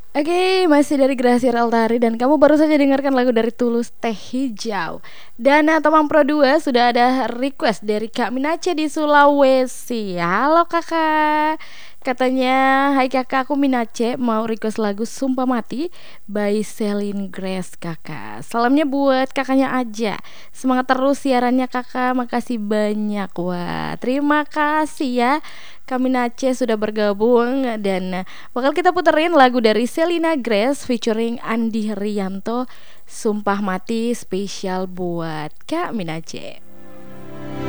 Oke, masih dari Gracier Altari dan kamu baru saja dengarkan lagu dari Tulus Teh Hijau. Dan Tomang Pro 2 sudah ada request dari Kak Minace di Sulawesi. Halo kakak. Katanya, hai kakak, aku Minace mau request lagu Sumpah Mati by Celine Grace kakak. Salamnya buat kakaknya aja. Semangat terus siarannya kakak, makasih banyak. Wah, terima kasih ya Kak Minace sudah bergabung dan bakal kita puterin lagu dari Selena Grace featuring Andi Rianto, Sumpah Mati spesial buat Kak Minace.